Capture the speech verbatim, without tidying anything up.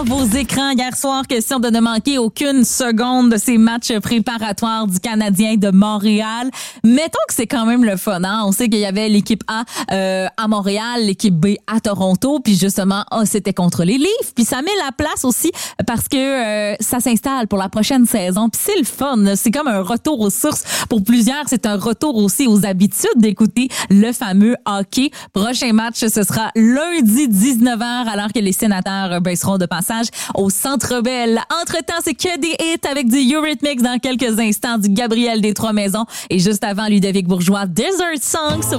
devant vos écrans hier soir. Question de ne manquer aucune seconde de ces matchs préparatoires du Canadien de Montréal. Mettons que c'est quand même le fun, hein? On sait qu'il y avait l'équipe A euh, à Montréal, l'équipe B à Toronto, puis justement, A, c'était contre les Leafs. Puis ça met la place aussi parce que euh, ça s'installe pour la prochaine saison. Puis c'est le fun. C'est comme un retour aux sources. Pour plusieurs, c'est un retour aussi aux habitudes d'écouter le fameux hockey. Prochain match, ce sera lundi dix-neuf heures, alors que les Sénateurs ben, seront de passage au Centre Bell. Entre-temps, c'est que des hits avec du Eurythmics dans quelques instants, du Gabriel des Trois-Maisons et juste avant, Ludovic Bourgeois, Desert Song sur